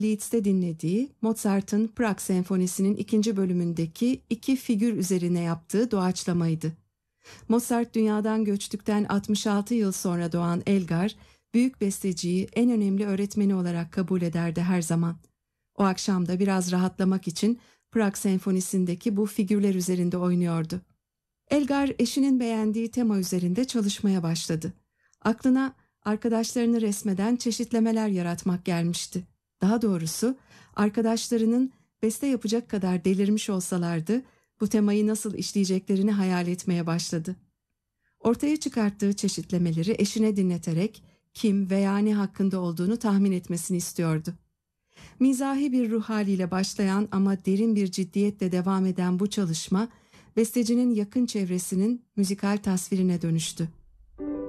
Leeds'te dinlediği Mozart'ın Prag Senfonisi'nin 2. bölümündeki 2 figür üzerine yaptığı doğaçlamaydı. Mozart dünyadan göçtükten 66 yıl sonra doğan Elgar, büyük besteciyi en önemli öğretmeni olarak kabul ederdi her zaman. O akşam da biraz rahatlamak için Prag Senfonisi'ndeki bu figürler üzerinde oynuyordu. Elgar eşinin beğendiği tema üzerinde çalışmaya başladı. Aklına arkadaşlarını resmeden çeşitlemeler yaratmak gelmişti. Daha doğrusu arkadaşlarının beste yapacak kadar delirmiş olsalardı bu temayı nasıl işleyeceklerini hayal etmeye başladı. Ortaya çıkarttığı çeşitlemeleri eşine dinleterek kim veya ne hakkında olduğunu tahmin etmesini istiyordu. Mizahi bir ruh haliyle başlayan ama derin bir ciddiyetle devam eden bu çalışma bestecinin yakın çevresinin müzikal tasvirine dönüştü.